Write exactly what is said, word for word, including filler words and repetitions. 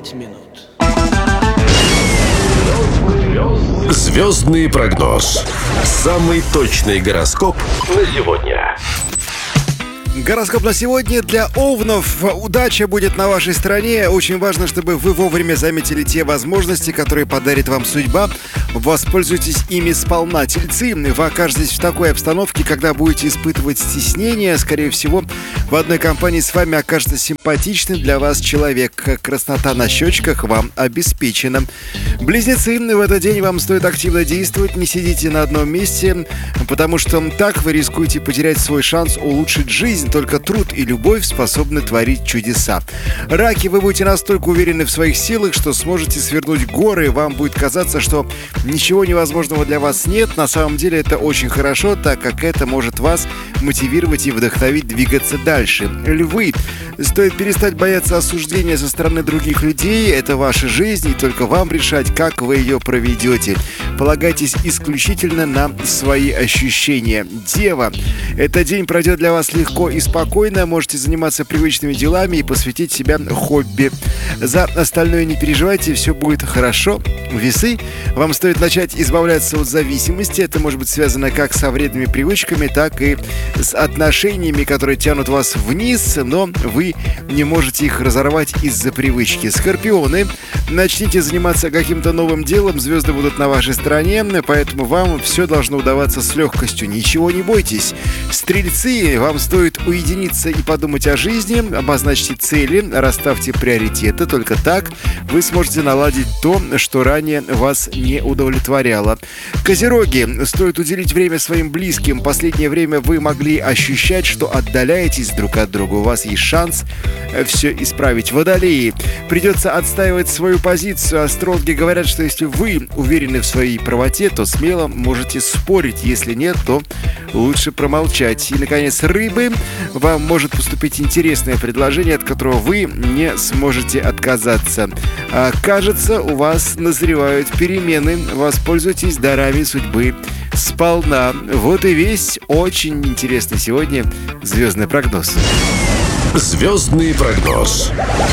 пять минут. Звездный прогноз. Самый точный гороскоп на сегодня. Гороскоп на сегодня для овнов. Удача будет на вашей стороне. Очень важно, чтобы вы вовремя заметили те возможности, которые подарит вам судьба. Воспользуйтесь ими сполна. Тельцы, вы окажетесь в такой обстановке, когда будете испытывать стеснение. Скорее всего, в одной компании с вами окажется симпатичный для вас человек. Краснота на щечках вам обеспечена. Близнецы, в этот день вам стоит активно действовать. Не сидите на одном месте, потому что так вы рискуете потерять свой шанс улучшить жизнь. Только труд и любовь способны творить чудеса. Раки, вы будете настолько уверены в своих силах, что сможете свернуть горы. Вам будет казаться, что ничего невозможного для вас нет. На самом деле это очень хорошо, так как это может вас мотивировать и вдохновить двигаться дальше. Львы, стоит перестать бояться осуждения со стороны других людей. Это ваша жизнь, и только вам решать, как вы ее проведете. Полагайтесь исключительно на свои ощущения. Дева, этот день пройдет для вас легко и спокойно. Можете заниматься привычными делами и посвятить себя хобби. За остальное не переживайте, все будет хорошо. Весы, вам стоит начать избавляться от зависимости. Это может быть связано как со вредными привычками, так и с отношениями, которые тянут вас вниз, но вы не можете их разорвать из-за привычки. Скорпионы, начните заниматься каким-то новым делом, звезды будут на вашей стороне, поэтому вам все должно удаваться с легкостью. Ничего не бойтесь. Стрельцы, вам стоит уединиться и подумать о жизни, обозначьте цели, расставьте приоритеты. Только так вы сможете наладить то, что ранее вас не удовлетворяло. Козероги, стоит уделить время своим близким. В последнее время вы могли ощущать, что отдаляетесь друг от друга. У вас есть шанс все исправить. Водолеи, придется отстаивать свою позицию. Астрологи говорят, что если вы уверены в своей правоте, то смело можете спорить. Если нет, то лучше промолчать. И, наконец, рыбы, вам может поступить интересное предложение, от которого вы не сможете отказаться. А, кажется, у вас назревают перемены. Воспользуйтесь дарами судьбы сполна. Вот и весь очень интересный сегодня звездный прогноз. Звездный прогноз.